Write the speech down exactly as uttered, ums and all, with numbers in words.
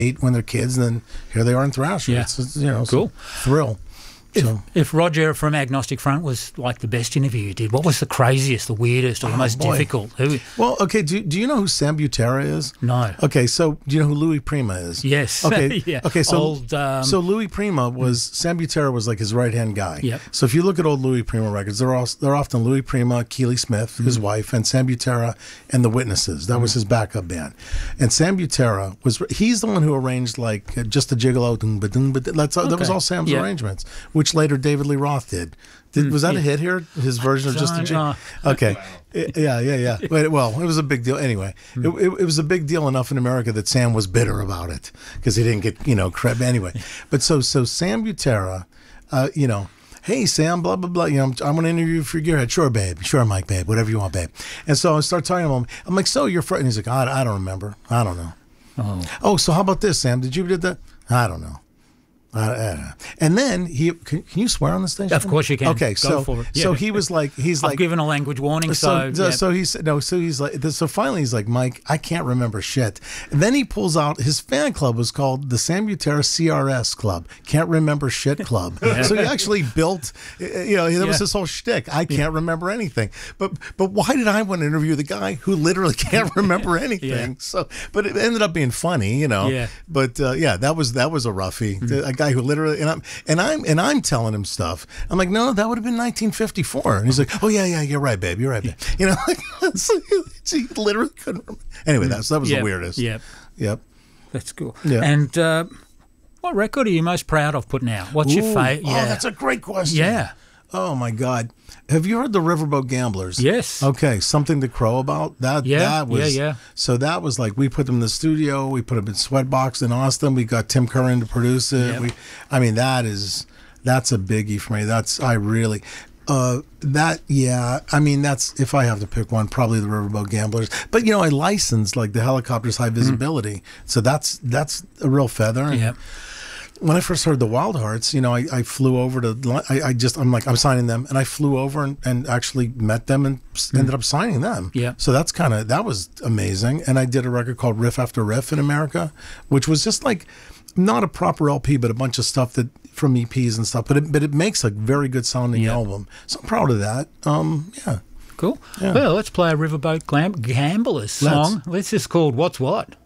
eight when they're kids, and then here they are in Thrasher. Yeah. It's, it's, you know, Cool. thrill. If, So, if Roger from Agnostic Front was like the best interview you did, what was the craziest, the weirdest, or the Oh, most boy. difficult? Who? well, okay, do, do you know who Sam Butera is? No. Okay, so do you know who Louis Prima is? Yes. Okay. yeah. Okay. So, Old, um, so Louis Prima was Sam Butera was like his right hand guy. Yep. So if you look at old Louis Prima records, they're all they're often Louis Prima, Keely Smith, his wife, and Sam Butera and the Witnesses. That was his backup band. And Sam Butera was he's the one who arranged like uh, just a gigolo. Ding, ba, ding, ba, ding. That's all, that was Okay. all Sam's Yeah. arrangements, which later David Lee Roth did. Did, was that a hit here? His version of just a don't jig? know. Okay. Yeah, yeah, yeah. But, well, it was a big deal. Anyway, it, it, it was a big deal enough in America that Sam was bitter about it because he didn't get, you know, credit. Anyway, but so so Sam Butera, uh, you know, hey, Sam, blah, blah, blah. You know, I'm, I'm going to interview you for your Gearhead. Sure, babe. Sure, Mike, babe. Whatever you want, babe. And so I start talking to him. I'm like, so you're friend? He's like, I, I don't remember. I don't know. Oh. Oh, so how about this, Sam? Did you did that? I don't know. Uh, uh, and then he can, can you swear on the station? Of course you can. Okay, Go so for it. so Yeah. he was like he's I've like given a language warning, so so, yeah. so he said no. So he's like so finally he's like, Mike, I can't remember shit. And then he pulls out his fan club was called the Sam Butera C R S Club, Can't Remember Shit Club. So he actually built, you know, that Yeah. was his whole shtick. I can't remember anything. But but why did I want to interview the guy who literally can't remember anything? Yeah. So but it ended up being funny, you know. Yeah. But uh, yeah, that was that was a roughie. Mm-hmm. A guy who literally and I'm and I'm and I'm telling him stuff. I'm like, no, that would have been nineteen fifty-four. And he's like, oh yeah, yeah, you're right, babe, you're right, babe. You know, so he literally couldn't remember. Anyway, that's that was Yep. the weirdest. Yep. Yep. That's cool. Yeah. And uh, what record are you most proud of putting out? What's your Ooh, favorite? Oh, Yeah. that's a great question. yeah. Oh my God. Have you heard the Riverboat Gamblers? Yes. Okay, Something to Crow About. That Yeah, that was yeah, yeah. So that was like we put them in the studio, we put them in Sweatbox in Austin, we got Tim Curran to produce it. Yep. We I mean that is that's a biggie for me. That's I really uh that yeah, I mean that's if I have to pick one, probably the Riverboat Gamblers. But you know, I licensed like the Helicopters High Visibility. So that's that's a real feather. And Yep. when I first heard the Wild Hearts, you know, I, I flew over to, I, I just, I'm like, I'm signing them. And I flew over and, and actually met them and s ended up signing them. Yeah. So that's kind of, that was amazing. And I did a record called Riff After Riff in America, which was just like, not a proper L P, but a bunch of stuff that, from E Ps and stuff. But it, but it makes a very good sounding Yeah. album. So I'm proud of that. Um, yeah. Cool. Yeah. Well, let's play a Riverboat Glam- Gamblers song. This is called What's What?